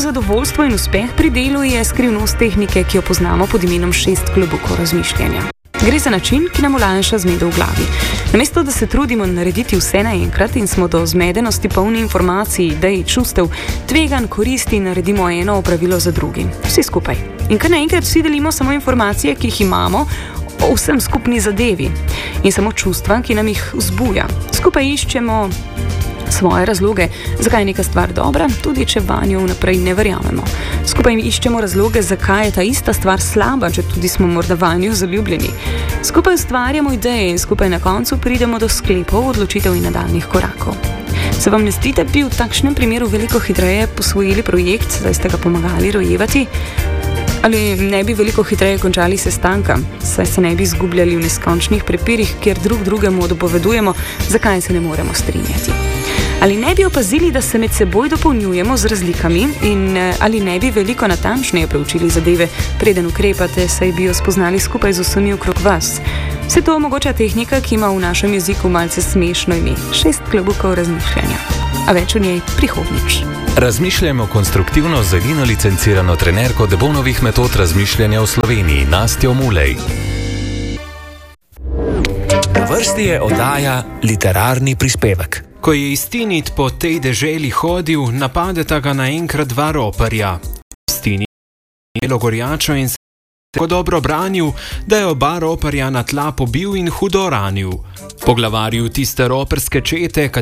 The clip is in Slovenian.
zadovoljstvo in uspeh pri delu je skrivnost tehnike, ki jo poznamo pod imenom 6 klobukov razmišljanja. Gre za način, ki nam olajša zmedo v glavi. Namesto, da se trudimo narediti vse naenkrat in smo do zmedenosti polni informacij, idej, čustev, tveganj, koristi, naredimo eno opravilo za drugim. Vsi skupaj. In kar naenkrat vsi delimo samo informacije, ki jih imamo, o vsem skupni zadevi. In samo čustva, ki nam jih vzbuja. Skupaj iščemo svoje razloge, zakaj je neka stvar dobra, tudi če vanjo vnaprej ne verjamemo. Skupaj iščemo razloge, zakaj je ta ista stvar slaba, če tudi smo morda vanjo zaljubljeni. Skupaj ustvarjamo ideje in skupaj na koncu pridemo do sklepov, odločitev in nadaljnjih korakov. Se vam ne zdi, da bi v takšnem primeru veliko hitreje posvojili projekt, da ste ga pomagali rojevati? Ali ne bi veliko hitreje končali sestanka, saj se ne bi izgubljali v neskončnih prepirih, kjer drug drugemu dopovedujemo, zakaj se ne moremo strinjati? Ali ne bi opazili, da se med seboj dopolnjujemo z razlikami in ali ne bi veliko natančneje preučili zadeve, preden ukrepate, saj bi jo spoznali skupaj z vsemi okrog vas? Vse to omogoča tehnika, ki ima v našem jeziku malce smešno ime, 6 klobukov razmišljanja. A več o njej prihodnjič. Razmišljamo konstruktivno z edino licencirano trenerko Debonovih metod razmišljanja v Sloveniji, Nastjo Mulej. Na vrsti je oddaja Literarni prispevek. Ko je Istinit po tej deželi hodil, napadeta ga naenkrat 2 roparja. Istinit je belogorjačo in se tako dobro branil, da je oba roparja na tla pobil in hudo ranil. Poglavarju tiste roparske čete,